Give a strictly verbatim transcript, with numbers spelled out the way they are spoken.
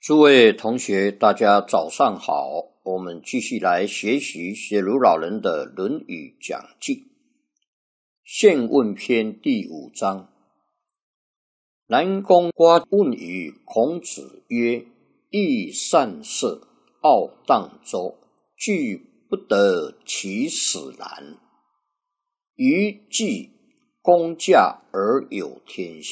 诸位同学，大家早上好，我们继续来学习学儒老人的《论语讲记》宪问篇第五章。南宫瓜问于孔子曰：益善射，傲荡周，惧不得其使然。于既公驾而有天下。